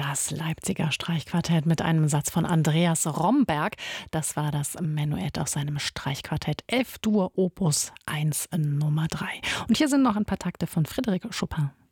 Das Leipziger Streichquartett mit einem Satz von Andreas Romberg. Das war das Menuett aus seinem Streichquartett F-Dur Opus 1 Nummer 3. Und hier sind noch ein paar Takte von Frédéric Chopin.